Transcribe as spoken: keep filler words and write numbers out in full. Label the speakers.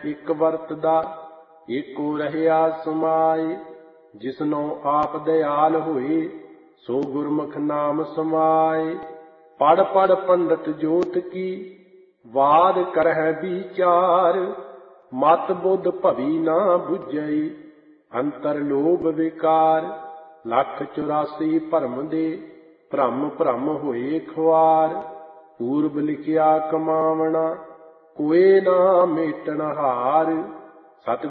Speaker 1: ਇੱਕ ਵਰਤਦਾ, ਏਕੋ ਰਹਿਆ ਸਮਾਏ। ਜਿਸਨੋ ਆਪ ਦਿਆਲ ਹੋਏ, ਸੋ ਗੁਰਮੁਖ ਨਾਮ ਸਮਾਏ। ਪੜ ਪੜ ਪੰਡਤ ਜੋਤ ਕੀ, ਵਾਦ ਕਰਹਿ ਵਿਚਾਰ। ਮਤ ਬੁੱਧ ਭਵੀ ਨਾ ਬੁਝਈ, ਅੰਤਰ ਲੋਭ ਵਿਕਾਰ। ਲੱਖ ਚੁਰਾਸੀ ਭਰਮ ਦੇ, ਭ੍ਰਮ ਭ੍ਰਮ ਹੋਏ ਖੁਆਰ। ਪੂਰਬ ਲਿਖਿਆ ਕਮਾਵਣਾ, ਕੋਏ ਨਾ ਮੇਟਣ ਹਾਰ। ਸਤਿ